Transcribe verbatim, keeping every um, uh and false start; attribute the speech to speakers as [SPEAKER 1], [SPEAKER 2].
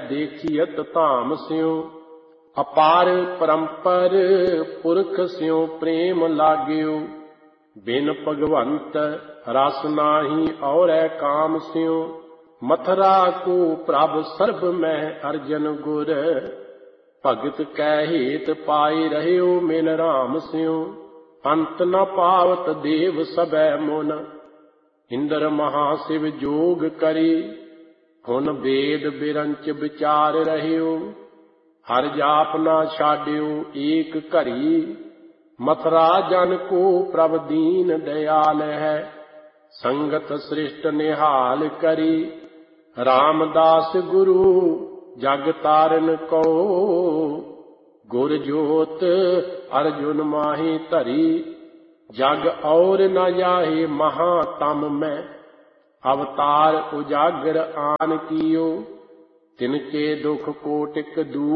[SPEAKER 1] देखियत धाम स्यों। अपार परंपर पुरख स्यों प्रेम लाग्यो। बिन भगवंत रस नाही और काम स्यों। मथुरा को प्रभ सर्ब में अर्जन गुर। भगत कै हेत पाई रह्यो मिल राम स्यों। अंत न पावत देव सबै मुन। इंद्र महाशिव जोग करी। हुन वेद बिरंच विचार रह्यो। हर जाप न छाड्यो एक घड़ी। मथुरा जन को प्रभ दीन दयाल है। संगत सृष्ट निहाल करी। रामदास गुरु जग तारन को। गुर जोत अर्जुन माही धरी। जग और न जाहे महातम में। अवतार उजागर आन कियो। तिनके दुख कोटिक दूर